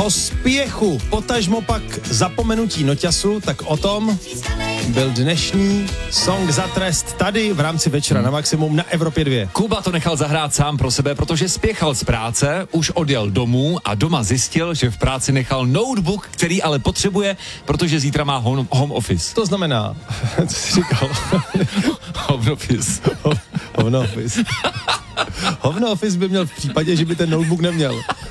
O spěchu, potažmo pak zapomenutí noťasu, tak o tom byl dnešní Song za trest tady v rámci Večera na maximum na Evropě 2. Kuba to nechal zahrát sám pro sebe, protože spěchal z práce, už odjel domů a doma zjistil, že v práci nechal notebook, který ale potřebuje, protože zítra má home office. To znamená, co jsi říkal? Home office. Home office. Home office by měl v případě, že by ten notebook neměl.